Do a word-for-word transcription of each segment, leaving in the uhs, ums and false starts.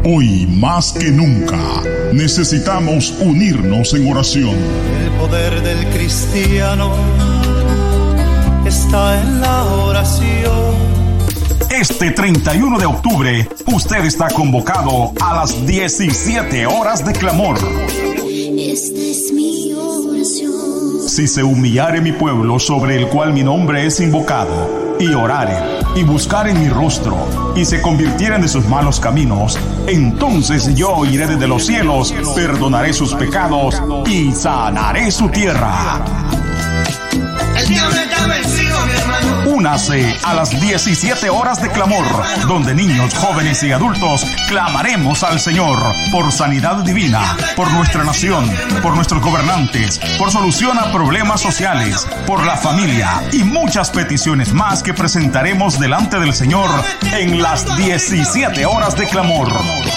Hoy más que nunca necesitamos unirnos en oración. El poder del cristiano está en la oración. Este treinta y uno de octubre, usted está convocado a las diecisiete horas de clamor. Esta es mi oración. Si se humillare mi pueblo sobre el cual mi nombre es invocado, y orare, y buscaren mi rostro, y se convirtieren de sus malos caminos, entonces yo oiré desde los cielos, perdonaré sus pecados, y sanaré su tierra. El diablo está vencido, mi hermano. Únase a las diecisiete horas de clamor, donde niños, jóvenes y adultos clamaremos al Señor por sanidad divina, por nuestra nación, por nuestros gobernantes, por solución a problemas sociales, por la familia y muchas peticiones más que presentaremos delante del Señor en las diecisiete horas de clamor.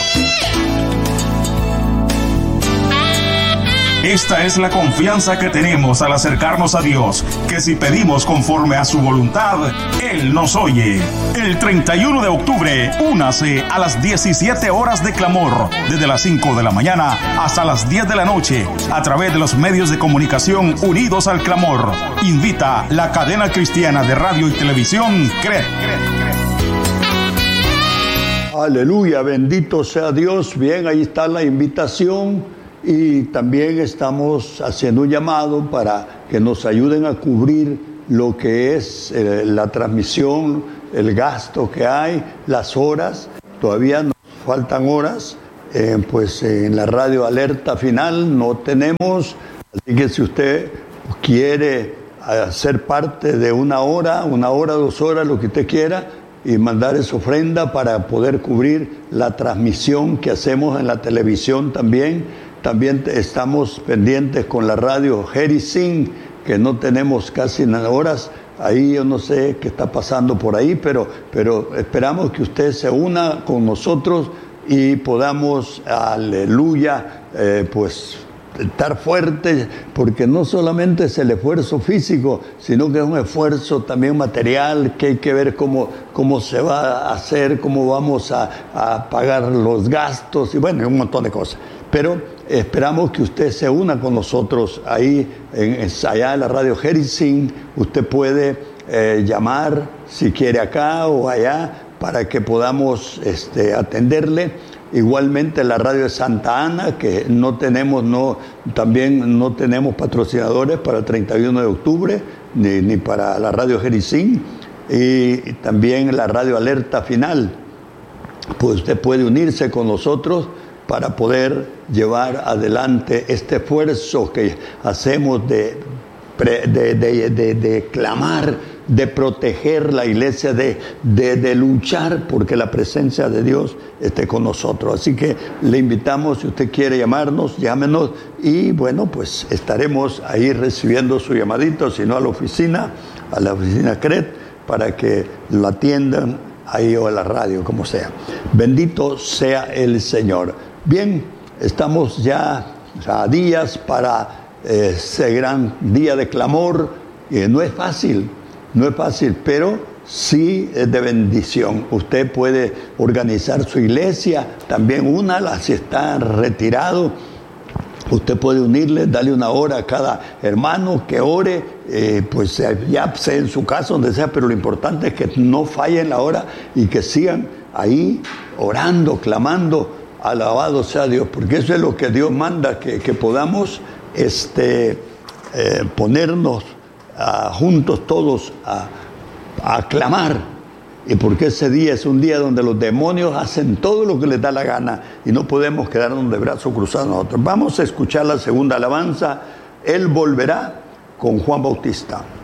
Esta es la confianza que tenemos al acercarnos a Dios, que si pedimos conforme a su voluntad, Él nos oye. El treinta y uno de octubre, únase a las diecisiete horas de clamor, desde las cinco de la mañana hasta las diez de la noche, a través de los medios de comunicación unidos al clamor. Invita la cadena cristiana de radio y televisión C R E T. Aleluya, bendito sea Dios. Bien, ahí está la invitación. Y también estamos haciendo un llamado para que nos ayuden a cubrir lo que es eh, la transmisión, el gasto que hay, las horas. Todavía nos faltan horas, eh, pues eh, en la radio Alerta Final no tenemos. Así que si usted quiere ser parte de una hora, una hora, dos horas, lo que usted quiera, y mandar esa ofrenda para poder cubrir la transmisión que hacemos en la televisión también. También estamos pendientes con la radio Jericín, que no tenemos casi nada horas. Ahí yo no sé qué está pasando por ahí, pero, pero esperamos que usted se una con nosotros y podamos, aleluya, eh, pues estar fuertes, porque no solamente es el esfuerzo físico, sino que es un esfuerzo también material, que hay que ver cómo, cómo se va a hacer, cómo vamos a, a pagar los gastos, y bueno, un montón de cosas. Pero esperamos que usted se una con nosotros ahí, en, allá en la radio Jericín. Usted puede eh, llamar si quiere acá o allá para que podamos este, atenderle. Igualmente la radio de Santa Ana, que no tenemos, no, también no tenemos patrocinadores para el treinta y uno de octubre, ni, ni para la radio Jericín, y también la radio Alerta Final. Pues usted puede unirse con nosotros para poder llevar adelante este esfuerzo que hacemos de, de, de, de, de clamar, de proteger la iglesia, de, de, de luchar porque la presencia de Dios esté con nosotros. Así que le invitamos, si usted quiere llamarnos, llámenos y bueno, pues estaremos ahí recibiendo su llamadito, si no a la oficina, a la oficina C R E T, para que lo atiendan ahí o a la radio, como sea. Bendito sea el Señor. Bien, estamos ya a días para eh, ese gran día de clamor. Eh, no es fácil, no es fácil, pero sí es de bendición. Usted puede organizar su iglesia, también únala si está retirado. Usted puede unirle, darle una hora a cada hermano que ore, eh, pues ya sea en su casa, donde sea, pero lo importante es que no fallen la hora y que sigan ahí orando, clamando. Alabado sea Dios, porque eso es lo que Dios manda, que, que podamos este, eh, ponernos uh, juntos todos a, a clamar. Y porque ese día es un día donde los demonios hacen todo lo que les da la gana y no podemos quedarnos de brazos cruzados nosotros. Vamos a escuchar la segunda alabanza, Él volverá, con Juan Bautista.